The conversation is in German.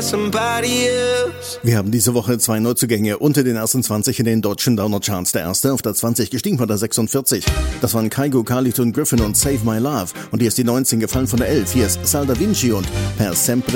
somebody else. Wir haben diese Woche 2 Neuzugänge unter den ersten 20 in den deutschen Downer-Charts. Der erste auf der 20 gestiegen von der 46. Das waren Kygo, Carlton Griffin und Save My Love. Und hier ist die 19 gefallen von der 11. Hier ist Sal Da Vinci und Per Sempre.